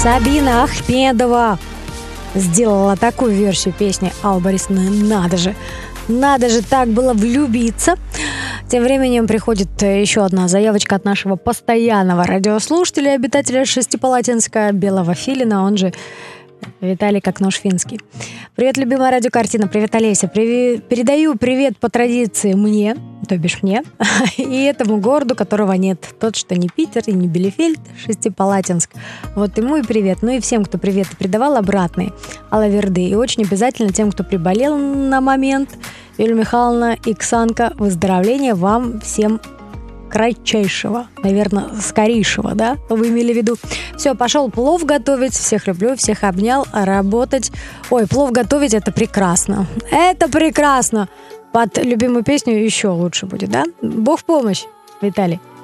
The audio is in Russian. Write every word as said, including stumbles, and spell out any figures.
Сабина Ахмедова сделала такую версию песни Аллы Борисовны. Надо же, надо же так было влюбиться. Тем временем приходит еще одна заявочка от нашего постоянного радиослушателя, обитателя Шестипалатинска, Белого Филина, он же Виталий как нож финский. Привет, любимая радиокартина. Привет, Олеся. Привет. Передаю привет по традиции мне, то бишь мне, и этому городу, которого нет. Тот, что не Питер и не Белефельд, Шестипалатинск. Вот ему и привет. Ну и всем, кто привет передавал, обратный. Алла Верды. И очень обязательно тем, кто приболел на момент. Юлия Михайловна и Ксанка, выздоровления вам всем кратчайшего, наверное, скорейшего, да, вы имели в виду. Все, пошел плов готовить, всех люблю, всех обнял, работать. Ой, плов готовить — это прекрасно, это прекрасно. Под любимую песню еще лучше будет, да? Бог в помощь, Виталий.